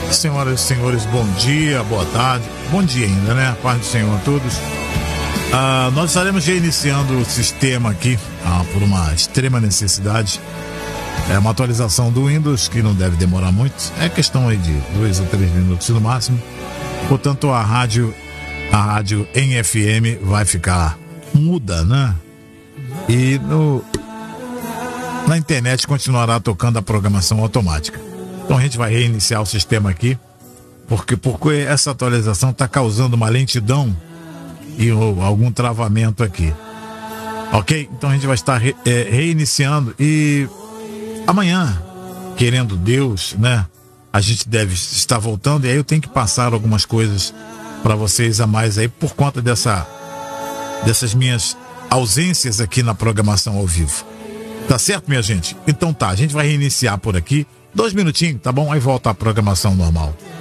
Senhoras e senhores, bom dia, boa tarde, bom dia ainda, né? Paz do Senhor a todos. Nós estaremos reiniciando o sistema aqui por uma extrema necessidade. É uma atualização do Windows que não deve demorar muito. É questão aí de 2 a 3 minutos no máximo. Portanto, a rádio em FM vai ficar muda, né? E na internet continuará tocando a programação automática. Então a gente vai reiniciar o sistema aqui, porque essa atualização está causando uma lentidão e algum travamento aqui. Ok? Então a gente vai estar reiniciando e amanhã, querendo Deus, né? A gente deve estar voltando e aí eu tenho que passar algumas coisas para vocês a mais aí por conta dessas minhas ausências aqui na programação ao vivo. Tá certo, minha gente? Então tá, a gente vai reiniciar por aqui. 2 minutinhos, tá bom? Aí volta a programação normal.